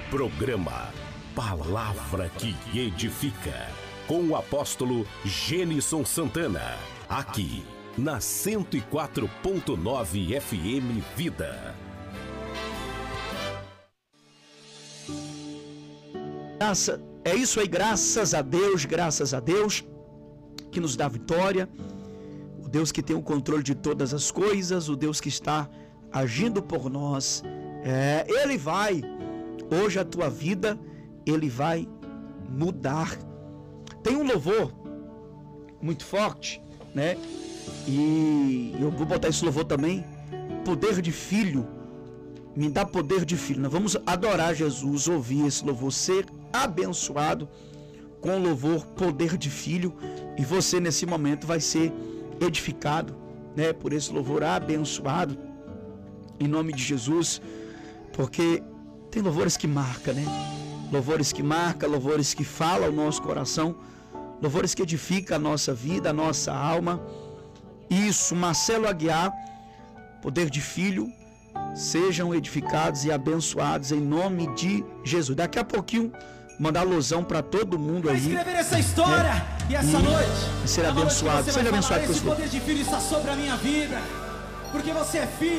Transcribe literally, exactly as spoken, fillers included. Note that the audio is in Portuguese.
Programa Palavra que Edifica, com o apóstolo Gênison Santana, aqui na cento e quatro ponto nove F M Vida. Graça, é isso aí, graças a Deus, graças a Deus, que nos dá vitória, o Deus que tem o controle de todas as coisas, o Deus que está agindo por nós. É, Ele vai, hoje a tua vida, Ele vai mudar. Tem um louvor muito forte, né? E eu vou botar esse louvor também, poder de filho, me dá poder de filho. Nós vamos adorar Jesus, ouvir esse louvor, ser abençoado com o louvor poder de filho, e você nesse momento vai ser edificado, né, por esse louvor abençoado, em nome de Jesus, porque tem louvores que marcam, né? Louvores que marcam, louvores que falam ao nosso coração, louvores que edificam a nossa vida, a nossa alma. Isso, Marcelo Aguiar, poder de filho, sejam edificados e abençoados em nome de Jesus. Daqui a pouquinho, mandar alusão para todo mundo aí. Vai escrever essa história, né? E essa e noite ser abençoado. Seja abençoado. Esse poder de filho está sobre a minha vida, porque você é filho.